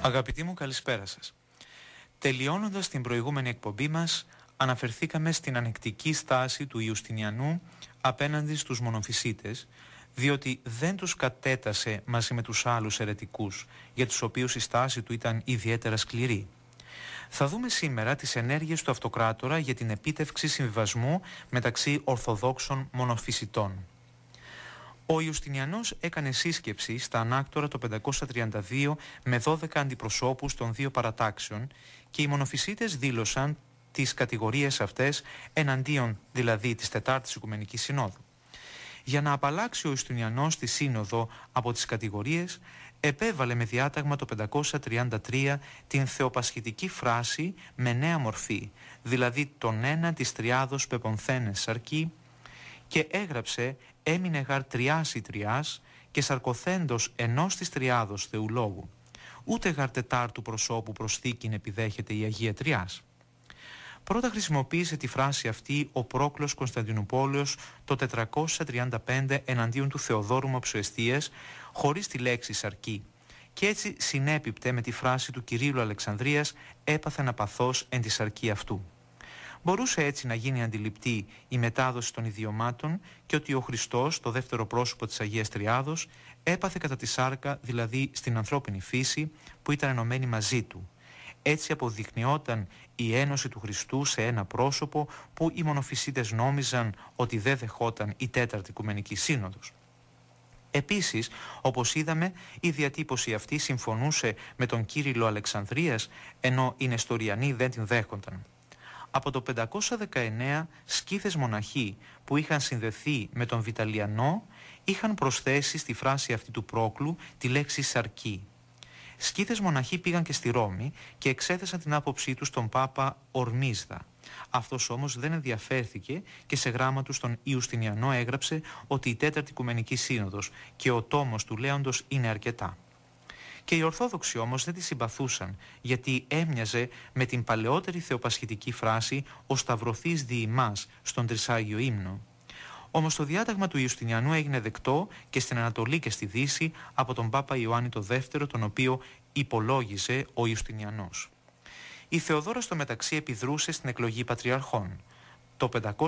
Αγαπητοί μου, καλησπέρα σας. Τελειώνοντας την προηγούμενη εκπομπή μας, αναφερθήκαμε στην ανεκτική στάση του Ιουστινιανού απέναντι στους μονοφυσίτες, διότι δεν τους κατέτασε μαζί με τους άλλους αιρετικούς, για τους οποίους η στάση του ήταν ιδιαίτερα σκληρή. Θα δούμε σήμερα τις ενέργειες του Αυτοκράτορα για την επίτευξη συμβιβασμού μεταξύ Ορθοδόξων μονοφυσιτών. Ο Ιουστινιανός έκανε σύσκεψη στα Ανάκτορα το 532 με 12 αντιπροσώπους των δύο παρατάξεων και οι μονοφυσίτες δήλωσαν τις κατηγορίες αυτές εναντίον δηλαδή της Τετάρτης Οικουμενικής Συνόδου. Για να απαλλάξει ο Ιουστινιανός τη Σύνοδο από τις κατηγορίες, επέβαλε με διάταγμα το 533 την θεοπασχητική φράση με νέα μορφή, δηλαδή τον ένα της τριάδος πεπονθένες σαρκή, και έγραψε «Έμεινε γαρ τριάς η τριάς και σαρκοθέντος ενός της τριάδος Θεουλόγου. Ούτε γαρ τετάρτου προσώπου προσθήκην επιδέχεται η Αγία Τριάς». Πρώτα χρησιμοποίησε τη φράση αυτή ο Πρόκλος Κωνσταντινουπόλεως το 435 εναντίον του Θεοδόρου Μαψοεστίας χωρίς τη λέξη σαρκή, και έτσι συνέπιπτε με τη φράση του Κυρίλλου Αλεξανδρίας «έπαθεν απαθώς εν τη σαρκή αυτού». Μπορούσε έτσι να γίνει αντιληπτή η μετάδοση των ιδιωμάτων και ότι ο Χριστός, το δεύτερο πρόσωπο της Αγίας Τριάδος, έπαθε κατά τη σάρκα, δηλαδή στην ανθρώπινη φύση που ήταν ενωμένη μαζί του. Έτσι αποδεικνυόταν η ένωση του Χριστού σε ένα πρόσωπο που οι μονοφυσίτες νόμιζαν ότι δεν δεχόταν η Τέταρτη Οικουμενική Σύνοδος. Επίσης, όπως είδαμε, η διατύπωση αυτή συμφωνούσε με τον Κύριλλο Αλεξανδρίας, ενώ οι Νεστοριανοί δεν την δέχονταν. Από το 519 σκύθες μοναχοί που είχαν συνδεθεί με τον Βιταλιανό είχαν προσθέσει στη φράση αυτή του Πρόκλου τη λέξη σαρκή. Σκύθες μοναχοί πήγαν και στη Ρώμη και εξέθεσαν την άποψή τους στον Πάπα Ορμίσδα. Αυτός όμως δεν ενδιαφέρθηκε και σε γράμμα του στον Ιουστινιανό έγραψε ότι η Τέταρτη Οικουμενική Σύνοδος και ο τόμος του Λέοντος είναι αρκετά. Και οι Ορθόδοξοι όμως δεν τη συμπαθούσαν, γιατί έμοιαζε με την παλαιότερη θεοπασχητική φράση «Ο Σταυρωθείς δι' ημάς» στον Τρισάγιο Ύμνο. Όμως το διάταγμα του Ιουστινιανού έγινε δεκτό και στην Ανατολή και στη Δύση από τον Πάπα Ιωάννη το δεύτερο, τον οποίο υπολόγιζε ο Ιουστινιανός. Η Θεοδόρα στο μεταξύ επιδρούσε στην εκλογή πατριαρχών. Το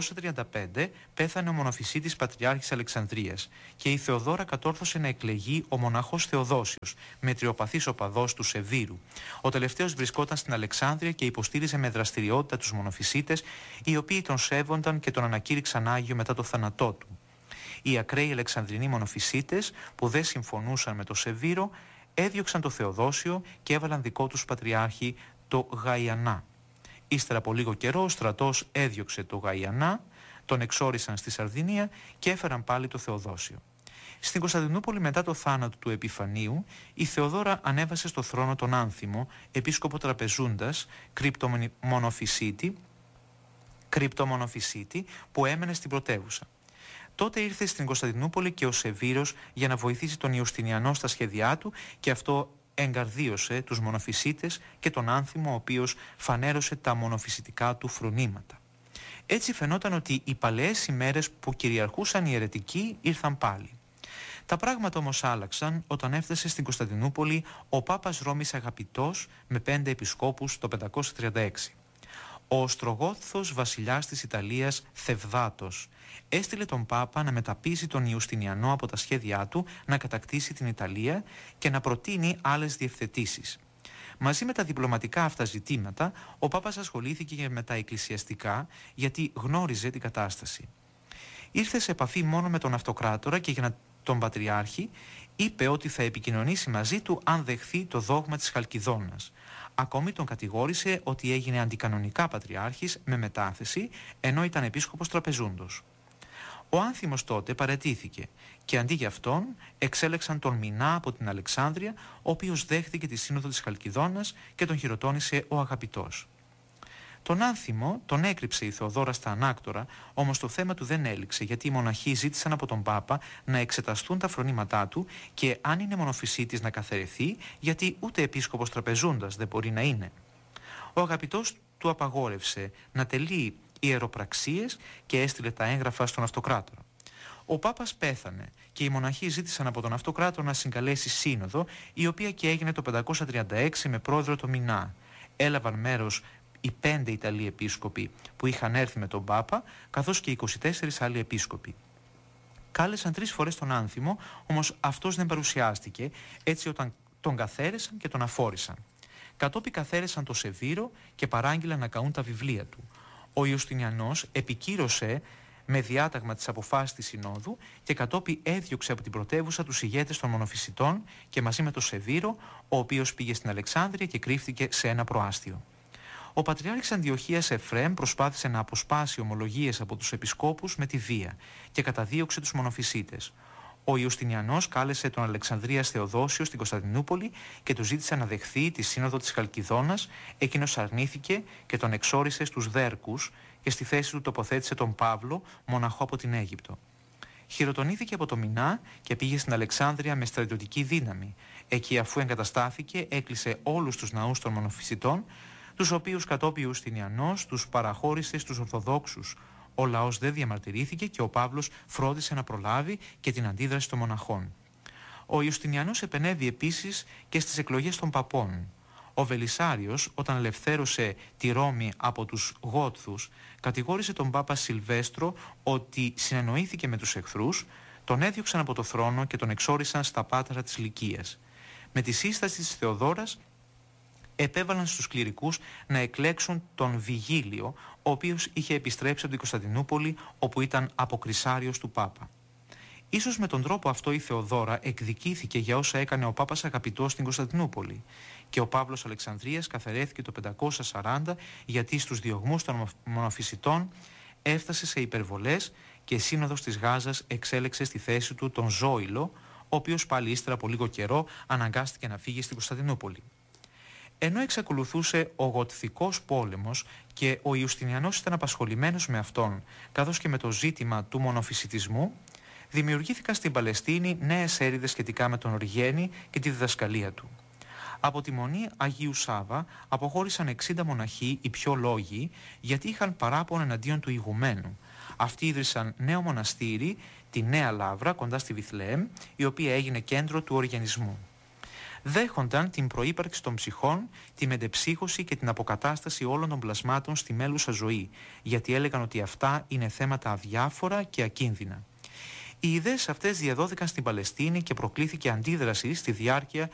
535 πέθανε ο μονοφυσίτης Πατριάρχης Αλεξανδρίας και η Θεοδόρα κατόρθωσε να εκλεγεί ο μοναχός Θεοδόσιος, μετριοπαθής οπαδός του Σεβίρου. Ο τελευταίος βρισκόταν στην Αλεξάνδρεια και υποστήριζε με δραστηριότητα τους μονοφυσίτες, οι οποίοι τον σέβονταν και τον ανακήρυξαν Άγιο μετά το θάνατό του. Οι ακραίοι Αλεξανδρινοί μονοφυσίτες, που δεν συμφωνούσαν με το Σεβίρο, έδιωξαν το Θεοδόσιο και έβαλαν δικό τους πατριάρχη, το Γαϊανά. Ύστερα από λίγο καιρό ο στρατός έδιωξε το Γαϊανά, τον εξόρισαν στη Σαρδινία και έφεραν πάλι το Θεοδόσιο. Στην Κωνσταντινούπολη μετά το θάνατο του Επιφανίου, η Θεοδόρα ανέβασε στο θρόνο τον Άνθιμο, επίσκοπο τραπεζούντας, κρυπτομονοφυσίτη, που έμενε στην πρωτεύουσα. Τότε ήρθε στην Κωνσταντινούπολη και ο Σεβίρος για να βοηθήσει τον Ιουστινιανό στα σχέδιά του και αυτό εγκαρδίωσε τους μονοφυσίτες και τον Άνθιμο, ο οποίος φανέρωσε τα μονοφυσιτικά του φρονήματα. Έτσι φαινόταν ότι οι παλαιές ημέρες που κυριαρχούσαν οι αιρετικοί ήρθαν πάλι. Τα πράγματα όμως άλλαξαν όταν έφτασε στην Κωνσταντινούπολη ο Πάπας Ρώμης Αγαπητός με 5 επισκόπους το 536. Ο Οστρογόθος βασιλιάς της Ιταλίας Θευδάτος έστειλε τον Πάπα να μεταπίσει τον Ιουστινιανό από τα σχέδιά του να κατακτήσει την Ιταλία και να προτείνει άλλες διευθετήσεις. Μαζί με τα διπλωματικά αυτά ζητήματα, ο Πάπας ασχολήθηκε και με τα εκκλησιαστικά, γιατί γνώριζε την κατάσταση. Ήρθε σε επαφή μόνο με τον Αυτοκράτορα και για τον Πατριάρχη είπε ότι θα επικοινωνήσει μαζί του αν δεχθεί το δόγμα της Χαλκιδόνας. Ακόμη τον κατηγόρησε ότι έγινε αντικανονικά πατριάρχης με μετάθεση, ενώ ήταν επίσκοπος τραπεζούντος. Ο Άνθιμος τότε παραιτήθηκε και αντί για αυτόν εξέλεξαν τον Μινά από την Αλεξάνδρεια, ο οποίος δέχτηκε τη σύνοδο της Χαλκιδόνας και τον χειροτώνησε ο Αγαπητός. Τον Άνθιμο τον έκρυψε η Θεοδόρα στα Ανάκτορα, όμως το θέμα του δεν έληξε, γιατί οι μοναχοί ζήτησαν από τον Πάπα να εξεταστούν τα φρονήματά του και αν είναι μονοφυσίτης να καθαιρεθεί, γιατί ούτε επίσκοπος τραπεζούντας δεν μπορεί να είναι. Ο Αγαπητός του απαγόρευσε να τελεί ιεροπραξίες και έστειλε τα έγγραφα στον Αυτοκράτορα. Ο Πάπας πέθανε και οι μοναχοί ζήτησαν από τον Αυτοκράτορα να συγκαλέσει σύνοδο, η οποία και έγινε το 536 με πρόεδρο το Μινά. Έλαβαν μέρος οι 5 Ιταλοί επίσκοποι που είχαν έρθει με τον Πάπα, καθώς και 24 άλλοι επίσκοποι. Κάλεσαν 3 φορές τον Άνθιμο, όμως αυτός δεν παρουσιάστηκε, έτσι όταν τον καθαίρεσαν και τον αφόρησαν. Κατόπιν καθαίρεσαν το Σεβίρο και παράγγειλαν να καούν τα βιβλία του. Ο Ιουστινιανός επικύρωσε με διάταγμα τις αποφάσεις της Συνόδου και κατόπιν έδιωξε από την πρωτεύουσα τους ηγέτες των μονοφυσιτών και μαζί με το Σεβίρο, ο οποίος πήγε στην Αλεξάνδρεια και κρύφτηκε σε ένα προάστιο. Ο Πατριάρχης Αντιοχίας Εφραίμ προσπάθησε να αποσπάσει ομολογίες από τους επισκόπους με τη βία και καταδίωξε τους μονοφυσίτες. Ο Ιουστινιανός κάλεσε τον Αλεξανδρίας Θεοδόσιο στην Κωνσταντινούπολη και του ζήτησε να δεχθεί τη σύνοδο της Χαλκιδόνας. Εκείνος αρνήθηκε και τον εξόρισε στους Δέρκους και στη θέση του τοποθέτησε τον Παύλο, μοναχό από την Αίγυπτο. Χειροτονήθηκε από το Μινά και πήγε στην Αλεξάνδρεια με στρατιωτική δύναμη. Εκεί, αφού εγκαταστάθηκε, έκλεισε όλους τους ναούς των μονοφυσιτών, τους οποίους κατόπιν ο Ιουστινιανός τους παραχώρησε στους Ορθοδόξους. Ο λαός δεν διαμαρτυρήθηκε και ο Παύλος φρόντισε να προλάβει και την αντίδραση των μοναχών. Ο Ιουστινιανός επενέβη επίσης και στις εκλογές των παπών. Ο Βελισσάριος, όταν ελευθέρωσε τη Ρώμη από τους Γότθους, κατηγόρησε τον Πάπα Σιλβέστρο ότι συνεννοήθηκε με τους εχθρούς, τον έδιωξαν από το θρόνο και τον εξόρισαν στα πάτρα της Λυκίας. Με τη σύσταση της Θεοδόρας, επέβαλαν στους κληρικούς να εκλέξουν τον Βιγίλιο, ο οποίος είχε επιστρέψει από την Κωνσταντινούπολη, όπου ήταν αποκρισάριος του Πάπα. Ίσως με τον τρόπο αυτό η Θεοδόρα εκδικήθηκε για όσα έκανε ο Πάπας αγαπητός στην Κωνσταντινούπολη και ο Παύλος Αλεξανδρίας καθαιρέθηκε το 540 γιατί στους διωγμούς των μονοφυσιτών έφτασε σε υπερβολές και η Σύνοδος της Γάζας εξέλεξε στη θέση του τον Ζόηλο, ο οποίος πάλι ύστερα από λίγο καιρό αναγκάστηκε να φύγει στην Κωνσταντινούπολη. Ενώ εξακολουθούσε ο Γοτθικός πόλεμος και ο Ιουστινιανός ήταν απασχολημένος με αυτόν, καθώς και με το ζήτημα του μονοφυσιτισμού, δημιουργήθηκαν στην Παλαιστίνη νέες έρηδες σχετικά με τον Οργένη και τη διδασκαλία του. Από τη Μονή Αγίου Σάβα αποχώρησαν 60 μοναχοί, οι πιο λόγοι, γιατί είχαν παράπονο εναντίον του ηγουμένου. Αυτοί ίδρυσαν νέο μοναστήρι, τη Νέα Λαύρα, κοντά στη Βιθλεέμ, η οποία έγινε κέντρο του οργενισμού. Δέχονταν την προύπαρξη των ψυχών, τη μετεψύχωση και την αποκατάσταση όλων των πλασμάτων στη μέλουσα ζωή, γιατί έλεγαν ότι αυτά είναι θέματα αδιάφορα και ακίνδυνα. Οι ιδέες αυτές διαδόθηκαν στην Παλαιστίνη και προκλήθηκε αντίδραση στη διάρκεια